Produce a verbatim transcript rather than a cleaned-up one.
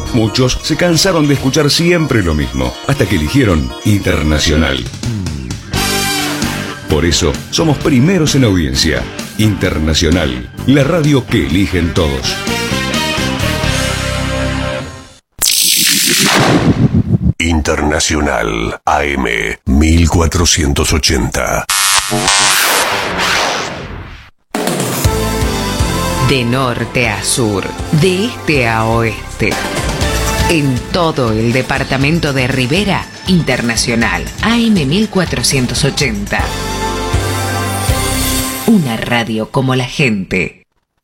Muchos se cansaron de escuchar siempre lo mismo, hasta que eligieron Internacional. Por eso, somos primeros en audiencia. Internacional, la radio que eligen todos. Internacional A M mil cuatrocientos ochenta. De norte a sur, de este a oeste. En todo el departamento de Rivera, Internacional A M mil cuatrocientos ochenta. Una radio como la gente.